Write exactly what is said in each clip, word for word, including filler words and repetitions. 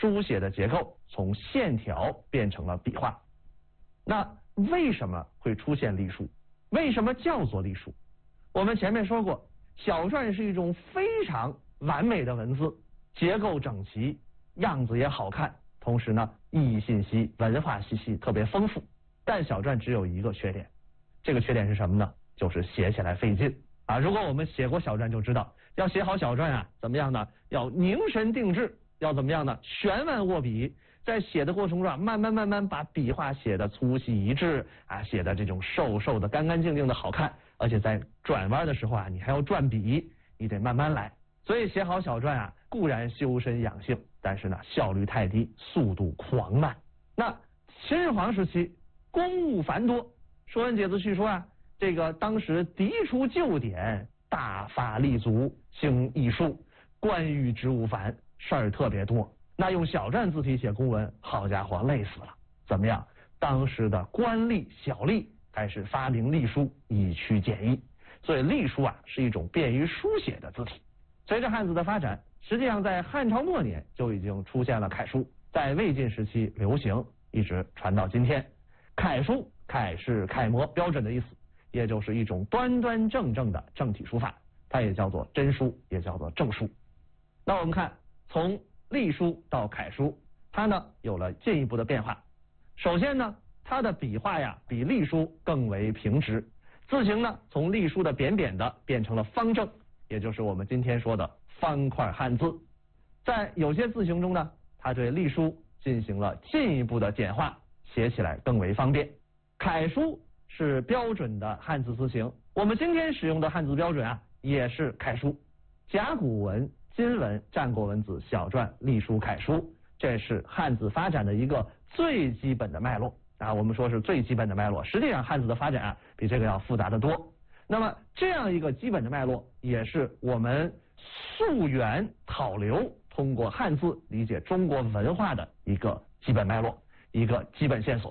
书写的结构从线条变成了笔画。那为什么会出现隶书？为什么叫做隶书？我们前面说过，小篆是一种非常完美的文字，结构整齐，样子也好看，同时呢，意义信息、文化信息特别丰富。但小篆只有一个缺点，这个缺点是什么呢？就是写起来费劲啊！如果我们写过小篆就知道，要写好小篆啊，怎么样呢？要凝神定志，要怎么样呢？悬腕握笔，在写的过程中啊，慢慢慢慢把笔画写的粗细一致啊，写的这种瘦瘦的、干干净净的好看。而且在转弯的时候啊，你还要转笔，你得慢慢来。所以写好小篆啊，固然修身养性，但是呢，效率太低，速度狂慢。那秦始皇时期公务繁多，《说文解字序》说啊，这个当时涤除旧典，大发立足，兴艺术，官御职务繁，事儿特别多。那用小篆字体写公文，好家伙，累死了。怎么样？当时的官吏、小吏开始发明隶书，以驱简易。所以隶书啊，是一种便于书写的字体。随着汉字的发展，实际上在汉朝末年就已经出现了楷书，在魏晋时期流行，一直传到今天。楷书，楷是楷模标准的意思，也就是一种端端正正的正体书法，它也叫做真书，也叫做正书。那我们看，从隶书到楷书，它呢有了进一步的变化。首先呢，它的笔画呀比隶书更为平直，字形呢从隶书的扁扁的变成了方正，也就是我们今天说的方块汉字。在有些字形中呢，它对隶书进行了进一步的简化，写起来更为方便。楷书是标准的汉字字形，我们今天使用的汉字标准啊也是楷书。甲骨文、金文、战国文字、小篆、隶书、楷书，这是汉字发展的一个最基本的脉络啊。我们说是最基本的脉络，实际上汉字的发展啊比这个要复杂的多。那么这样一个基本的脉络，也是我们溯源讨流，通过汉字理解中国文化的一个基本脉络，一个基本线索。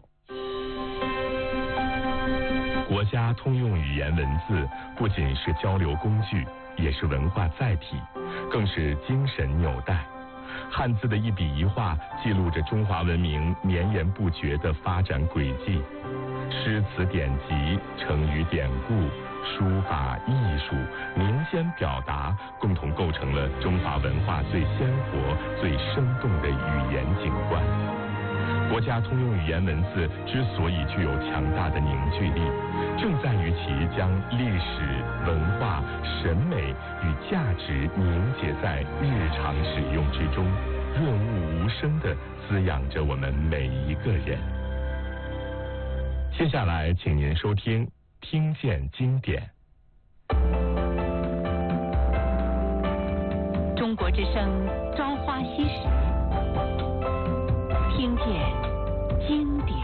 国家通用语言文字不仅是交流工具，也是文化载体，更是精神纽带。汉字的一笔一画记录着中华文明绵延不绝的发展轨迹。诗词典籍、成语典故、书法艺术、民间表达，共同构成了中华文化最鲜活、最生动的语言景观。国家通用语言文字之所以具有强大的凝聚力，正在于其将历史、文化、审美与价值凝结在日常使用之中，润物无声地滋养着我们每一个人。接下来，请您收听《听见经典》。 中国之声《朝花夕拾》，听见经典。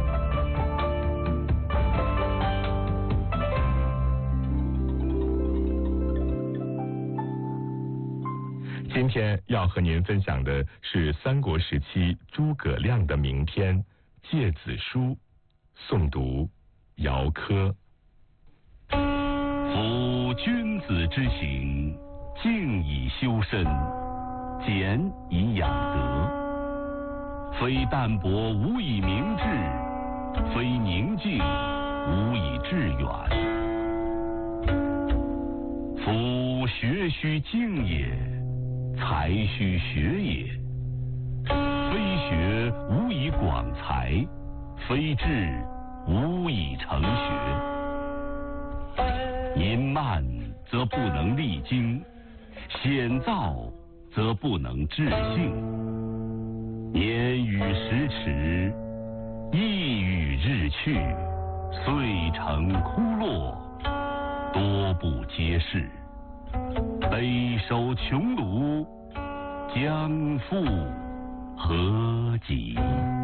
今天要和您分享的是三国时期诸葛亮的名篇《诫子书》，诵读姚科。 夫君子之行，静以修身，俭以养德。非淡泊无以明志，非宁静无以致远。夫学须静也，才须学也。非学无以广才，非志无以成学。因慢则不能励精，险躁则不能治性。年与时驰，意与日去，遂成枯落，多不接世。北收穹庐，将复何及？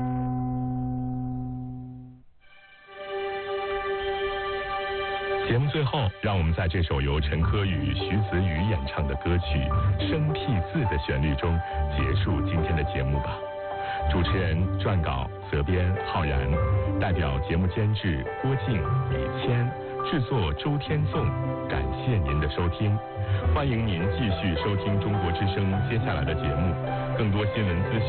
节目最后，让我们在这首由陈科宇、徐子宇演唱的歌曲《生僻字》的旋律中结束今天的节目吧。主持人撰稿责编浩然，代表节目监制郭靖、李谦，制作周天纵。感谢您的收听，欢迎您继续收听中国之声接下来的节目，更多新闻资讯